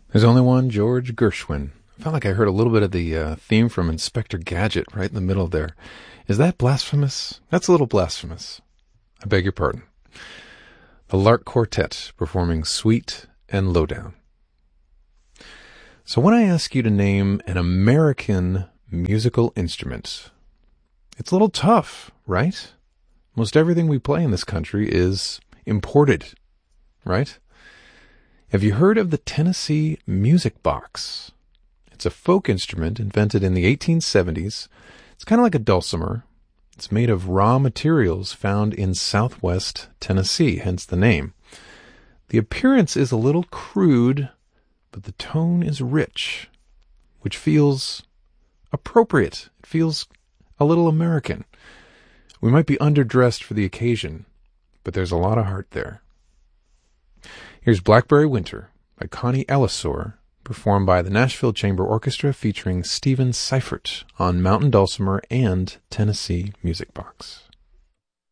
There's only one George Gershwin. I felt like I heard a little bit of the theme from Inspector Gadget right in the middle there. Is that blasphemous? That's a little blasphemous. I beg your pardon. The Lark Quartet performing Sweet and Lowdown. So when I ask you to name an American musical instrument, it's a little tough, right? Most everything we play in this country is imported, right? Have you heard of the Tennessee Music Box? It's a folk instrument invented in the 1870s. It's kind of like a dulcimer. It's made of raw materials found in southwest Tennessee, hence the name. The appearance is a little crude, but the tone is rich, which feels appropriate. It feels a little American. We might be underdressed for the occasion, but there's a lot of heart there. Here's Blackberry Winter by Connie Ellisor, performed by the Nashville Chamber Orchestra featuring Stephen Seifert on Mountain Dulcimer and Tennessee Music Box.